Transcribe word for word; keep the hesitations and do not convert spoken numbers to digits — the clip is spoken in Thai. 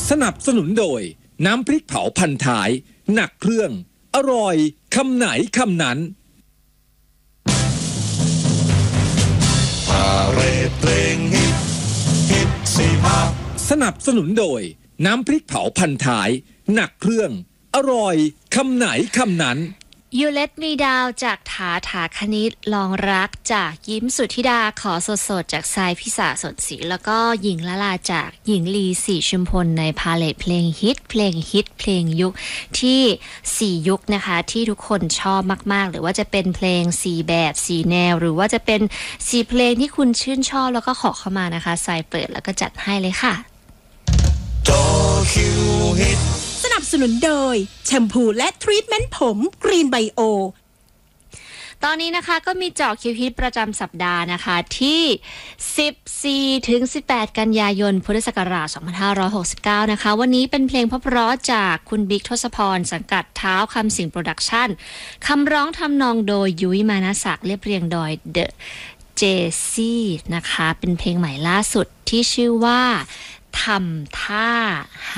สนับสนุนโดยน้ำพริกเผาพันท้ายหนักเครื่องอร่อยคำไหนคำนั้นพาเรดเพลงฮิตฮิตสี่ภาคสนับสนุนโดยน้ำพริกเผาพันท้ายหนักเครื่องอร่อยคำไหนคำนั้น You Let Me Down จากถาถาคณิตลองรักจากยิ้มสุทธิดาขอสดๆจากทรายพิสาสนศรีแล้วก็หญิงละลาจากหญิงลีศรีชุมพลในพาเลทเพลงฮิตเพลงฮิตเพลงยุคที่สี่ยุคนะคะที่ทุกคนชอบมากๆหรือว่าจะเป็นเพลงสี่แบบสี่แนวหรือว่าจะเป็นสี่เพลงที่คุณชื่นชอบแล้วก็ขอเข้ามานะคะทรายเปิดแล้วก็จัดให้เลยค่ะโตคิวฮิตสนับสนุนโดยแชมพูและทรีทเมนต์ผมกรีนไบโอตอนนี้นะคะก็มีเจาะคิวฮิตประจำสัปดาห์นะคะที่สิบสี่ถึงสิบแปดกันยายนพุทธศักราชสองพันห้าร้อยหกสิบเก้านะคะวันนี้เป็นเพลงเพราะๆจากคุณบิ๊กทศพรสังกัดเท้าคำสิงห์โปรดักชั่นคำร้องทำนองโดยยุ้ยมานะศักดิ์เรียบเรียงโดยเดอะเจซี่นะคะเป็นเพลงใหม่ล่าสุดที่ชื่อว่าทำท่า